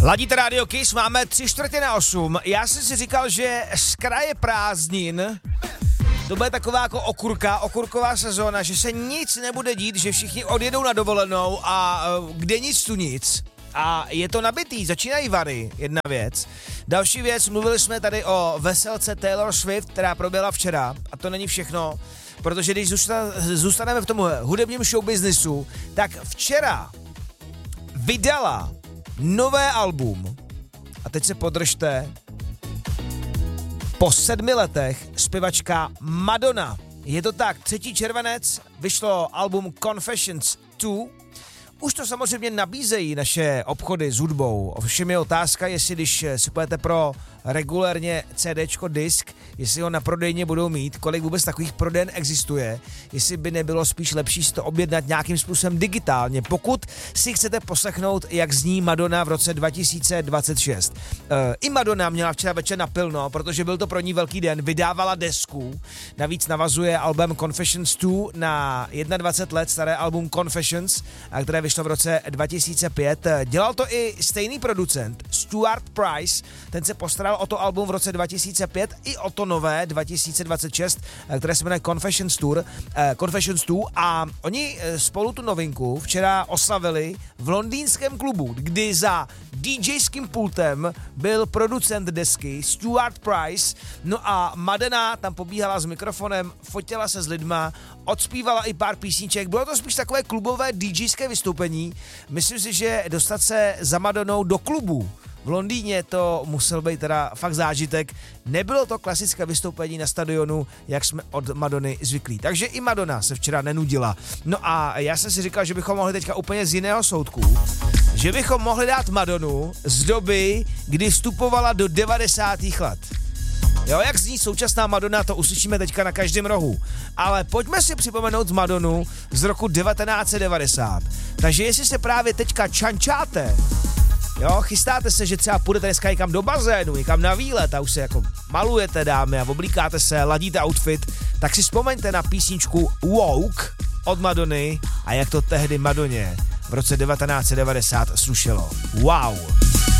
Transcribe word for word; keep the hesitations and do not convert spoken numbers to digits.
Ladíte Radio Kiss, máme tři čtvrtě na osm. Já jsem si říkal, že z kraje prázdnin to bude taková jako okurka, okurková sezóna, že se nic nebude dít, že všichni odjedou na dovolenou a uh, kde nic tu nic. A je to nabitý, začínají vary, jedna věc. Další věc, mluvili jsme tady o veselce Taylor Swift, která proběhla včera, a to není všechno, protože když zůstaneme v tom hudebním showbiznisu, tak včera vydala nové album. A teď se podržte. Po sedmi letech zpěvačka Madonna. Je to tak, třetí červenec vyšlo album Confessions dva. Už to samozřejmě nabízejí naše obchody s hudbou. Ovšem je otázka, jestli když si půjdete pro regulérně CDčko, disk, jestli ho na prodejně budou mít, kolik vůbec takových prodejen existuje, jestli by nebylo spíš lepší si to objednat nějakým způsobem digitálně, pokud si chcete poslechnout, jak zní Madonna v roce dva tisíce dvacet šest. E, I Madonna měla včera večer napilno, protože byl to pro ní velký den, vydávala desku, navíc navazuje album Confessions dva na dvacet jedna let staré album Confessions, které vyšlo v roce dva tisíce pět. Dělal to i stejný producent, Stuart Price, ten se postaral o to album v roce dva tisíce pět i o to nové dva tisíce dvacet šest, které se jmenuje Confessions Tour, eh, Confessions dva, a oni spolu tu novinku včera oslavili v londýnském klubu, kdy za DJským pultem byl producent desky Stuart Price, no a Madonna tam pobíhala s mikrofonem, fotila se s lidma, odspívala i pár písniček, bylo to spíš takové klubové DJské vystoupení. Myslím si, že dostat se za Madonnou do klubu v Londýně to musel být teda fakt zážitek. Nebylo to klasické vystoupení na stadionu, jak jsme od Madony zvyklí. Takže i Madonna se včera nenudila. No a já jsem si říkal, že bychom mohli teďka úplně z jiného soudku, že bychom mohli dát Madonu z doby, kdy vstupovala do devadesátých let. Jo, jak zní současná Madonna, to uslyšíme teďka na každém rohu. Ale pojďme si připomenout Madonu z roku devatenáct set devadesát. Takže jestli se právě teďka čančáte, jo, chystáte se, že třeba půjdete dneska někam do bazénu, někam na výlet a už se jako malujete, dámy, a oblíkáte se, ladíte outfit, tak si vzpomeňte na písničku Woke od Madony a jak to tehdy Madoně v roce devatenáct set devadesát slušelo. Wow!